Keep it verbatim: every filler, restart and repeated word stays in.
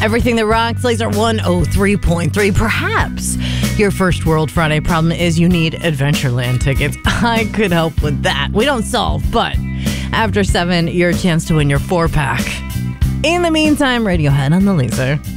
Everything that rocks, Laser one oh three point three. Perhaps your first World Friday problem is you need Adventureland tickets. I could help with that. We don't solve, but after seven, your chance to win your four-pack. In the meantime, Radiohead on the Laser.